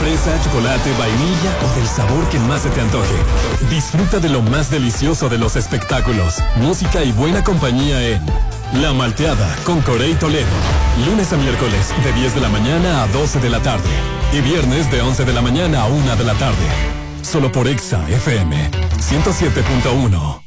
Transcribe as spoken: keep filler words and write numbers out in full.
fresa, chocolate, vainilla o del sabor que más se te antoje. Disfruta de lo más delicioso de los espectáculos, música y buena compañía en La Malteada con Corey Toledo. Lunes a miércoles de diez de la mañana a doce de la tarde. Y viernes de once de la mañana a una de la tarde. Solo por Exa F M ciento siete punto uno.